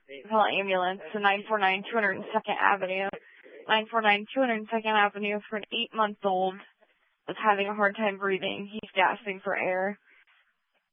Call ambulance to 949 202nd Avenue. 949 202nd Avenue for an 8-month-old that's having a hard time breathing. He's gasping for air.